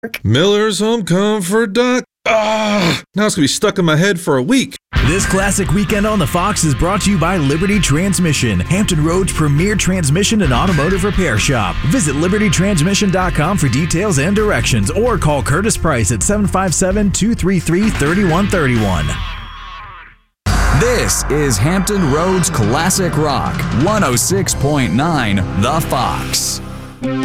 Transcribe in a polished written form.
Miller's Home Comfort Doc. Now it's going to be stuck in my head for a week. This classic weekend on the Fox is brought to you by Liberty Transmission, Hampton Road's premier transmission and automotive repair shop. Visit libertytransmission.com for details and directions, or call Curtis Price at 757-233-3131. This is Hampton Roads Classic Rock 106.9 The Fox.